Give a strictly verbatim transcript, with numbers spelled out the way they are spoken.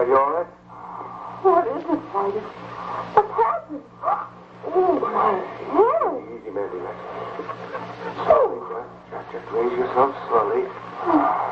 you all right? What is it, Spidey? What's happened? Oh, my head. Easy, man, relax. Slowly, just, just, just raise yourself slowly.